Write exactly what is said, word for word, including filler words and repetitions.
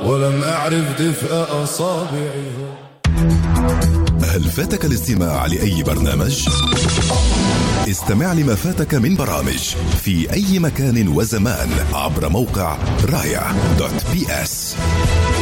ولم أعرف دفء أصابعها. هل فاتك الاستماع لأي برنامج؟ استمع لما فاتك من برامج في أي مكان وزمان عبر موقع رايا دوت بي اس.